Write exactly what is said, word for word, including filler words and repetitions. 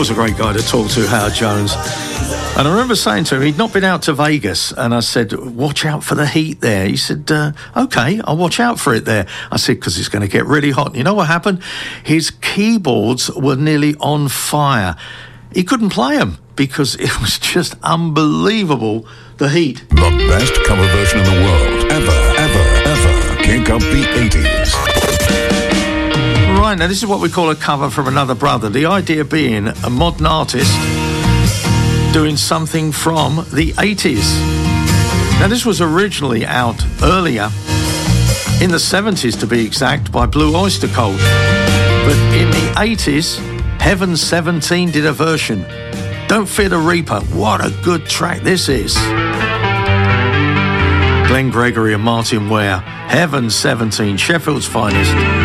Always a great guy to talk to, Howard Jones. And I remember saying to him, he'd not been out to Vegas, and I said, watch out for the heat there. He said, uh, OK, I'll watch out for it there. I said, because it's going to get really hot. And you know what happened? His keyboards were nearly on fire. He couldn't play them because it was just unbelievable, the heat. The best cover version in the world, ever, ever, ever. Kick up the eighties. Right, now this is what we call a cover from another brother. The idea being a modern artist doing something from the eighties. Now this was originally out earlier, in the seventies to be exact, by Blue Oyster Cult. But in the eighties, Heaven seventeen did a version. Don't Fear the Reaper. What a good track this is. Glenn Gregory and Martin Ware. Heaven seventeen, Sheffield's finest.